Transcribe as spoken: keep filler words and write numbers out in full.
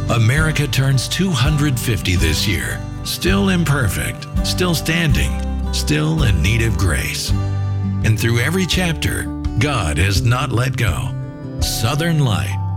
America turns two hundred fifty this year. Still imperfect, still standing, still in need of grace. And through every chapter, God has not let go. Southern Light